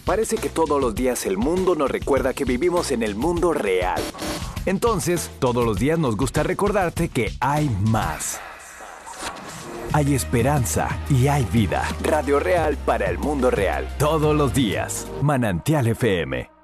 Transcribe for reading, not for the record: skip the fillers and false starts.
Parece que todos los días el mundo nos recuerda que vivimos en el mundo real. Entonces, todos los días nos gusta recordarte que hay más. Hay esperanza y hay vida. Radio Real para el mundo real. Todos los días. Manantial FM.